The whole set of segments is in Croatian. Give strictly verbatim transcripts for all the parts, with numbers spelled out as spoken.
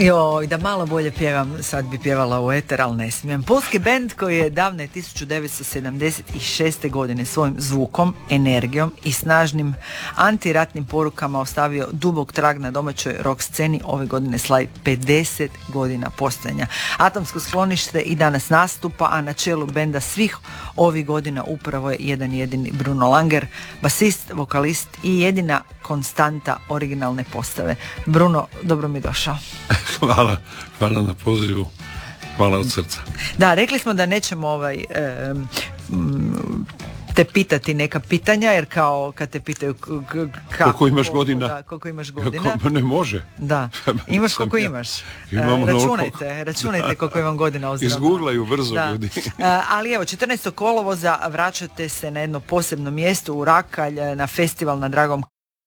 Joj, da malo bolje pjevam, sad bi pjevala u eter, ali ne smijem. Pulski bend koji je davne tisuću devetsto sedamdeset šeste. godine svojim zvukom, energijom i snažnim antiratnim porukama ostavio dubok trag na domaćoj rock sceni, ove godine slavi pedeset godina postojanja. Atomsko sklonište i danas nastupa, a na čelu benda svih ovih godina upravo je jedan jedini Bruno Langer, basist, vokalist i jedina konstanta originalne postave. Bruno, dobro mi došao. Hvala, hvala na pozivu, hvala od srca. Da, rekli smo da nećemo ovaj e, te pitati neka pitanja, jer kao kad te pitaju k- k- kako, koliko imaš godina, da, koliko imaš godina, kako, ne može. Da, imaš koliko ja, imaš. Imamo računajte, koliko. računajte koliko imam godina oziroma. Izguglaju brzo da. ljudi. Ali evo, četrnaestog kolovoza vraćate se na jedno posebno mjesto u Rakalj, na festival na Dragom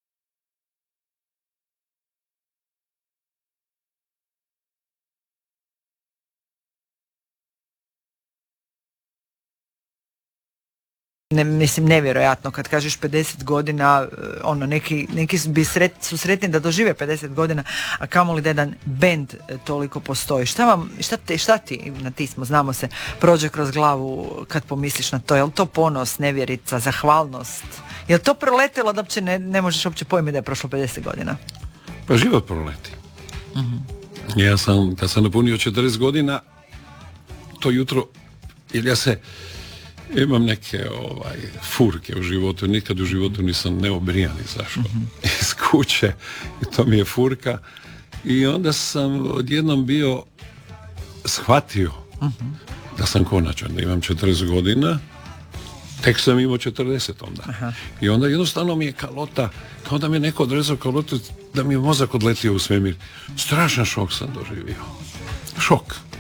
Ne, mislim, nevjerojatno kad kažeš pedeset godina, ono, neki, neki bi sret, su sretni da dožive pedeset godina, a kamoli da jedan bend toliko postoji. Šta vam, šta, te, šta ti, na ti smo, znamo se, prođe kroz glavu kad pomisliš na to? Je li to ponos, nevjerica, zahvalnost? Je li to proletelo da uopće ne, ne možeš uopće pojmiti da je prošlo pedeset godina? Pa život proleti. Uh-huh. Ja sam, kad sam napunio četrdeset godina, to jutro, jer ja se imam neke ovaj, furke u životu, nikad u životu nisam neobrijan izašao mm-hmm. iz kuće i to mi je furka i onda sam odjednom bio shvatio mm-hmm. da sam konačan, da imam četrdeset godina, tek sam imao četrdeset onda. Aha. I onda jednostavno mi je kalota, kao da mi je neko odrezao kalotu, da mi je mozak odletio u svemir. Strašan šok sam doživio. Šok.